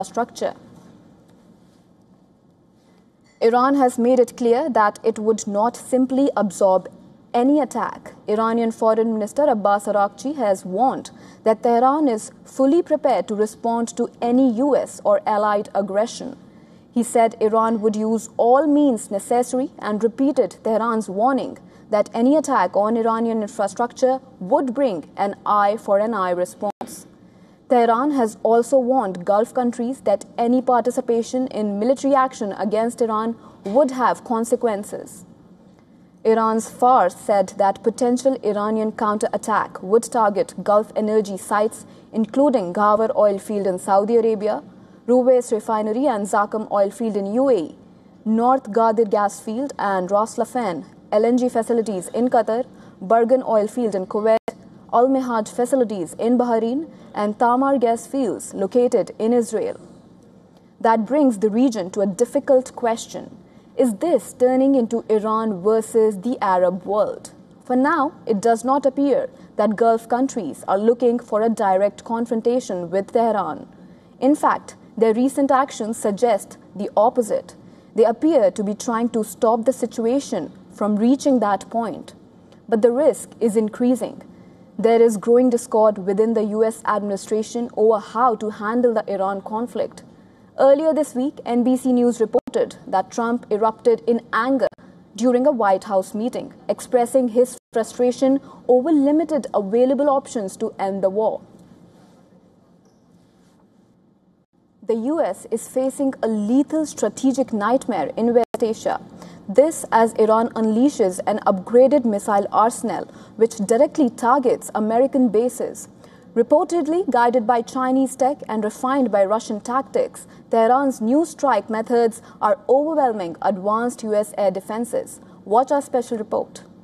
infrastructure. Iran has made it clear that it would not simply absorb any attack. Iranian Foreign Minister Abbas Araghchi has warned that Tehran is fully prepared to respond to any US or allied aggression. He said Iran would use all means necessary and repeated Tehran's warning that any attack on Iranian infrastructure would bring an eye for an eye response. Tehran has also warned Gulf countries that any participation in military action against Iran would have consequences. Iran's Fars said that potential Iranian counterattack would target Gulf energy sites including Ghawar oil field in Saudi Arabia, Ruwais refinery and Zakum oil field in UAE, North Ghadir gas field and Ras Laffan LNG facilities in Qatar, Bargan oil field in Kuwait, Al Mihaj facilities in Bahrain and Tamar gas fields located in Israel. That brings the region to a difficult question. Is this turning into Iran versus the Arab world? For now, it does not appear that Gulf countries are looking for a direct confrontation with Tehran. In fact, their recent actions suggest the opposite. They appear to be trying to stop the situation from reaching that point. But the risk is increasing. There is growing discord within the US administration over how to handle the Iran conflict. Earlier this week, NBC News reported that Trump erupted in anger during a White House meeting, expressing his frustration over limited available options to end the war. The US is facing a lethal strategic nightmare in West Asia. This as Iran unleashes an upgraded missile arsenal which directly targets American bases. Reportedly guided by Chinese tech and refined by Russian tactics, Tehran's new strike methods are overwhelming advanced US air defenses. Watch our special report.